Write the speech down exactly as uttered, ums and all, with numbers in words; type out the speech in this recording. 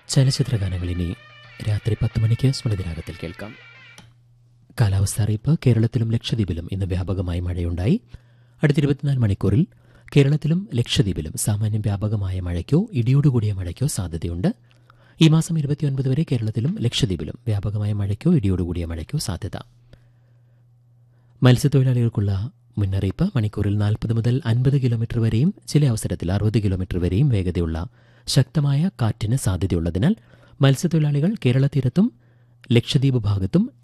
ചലച്ചിത്ര ഗാനങ്ങൾ ഇനി രാത്രി പത്ത് മണിക്ക് സ്മൃതിരാഗത്തിൽ കേൾക്കാം. കാലാവസ്ഥ അറിയിപ്പ്. കേരളത്തിലും ലക്ഷദ്വീപിലും ഇന്ന് വ്യാപകമായി മഴയുണ്ടായി. അടുത്ത ഇരുപത്തിനാല് മണിക്കൂറിൽ കേരളത്തിലും ലക്ഷദ്വീപിലും സാമാന്യം വ്യാപകമായ മഴയ്ക്കോ ഇടിയോടുകൂടിയ മഴയ്ക്കോ സാധ്യതയുണ്ട്. ഈ മാസം ഇരുപത്തിയൊൻപത് വരെ കേരളത്തിലും ലക്ഷദ്വീപിലും വ്യാപകമായ മഴയ്ക്കോ ഇടിയോടുകൂടിയ മഴയ്ക്കോ സാധ്യത. മത്സ്യത്തൊഴിലാളികൾക്കുള്ള മുന്നറിയിപ്പ്. മണിക്കൂറിൽ നാൽപ്പത് മുതൽ അൻപത് കിലോമീറ്റർ വരെയും ചില അവസരത്തിൽ അറുപത് കിലോമീറ്റർ വരെയും വേഗതയുള്ള ശക്തമായ കാറ്റിന് സാധ്യതയുള്ളതിനാൽ മത്സ്യത്തൊഴിലാളികൾ കേരള തീരത്തും ലക്ഷദ്വീപ് ഭാഗത്തും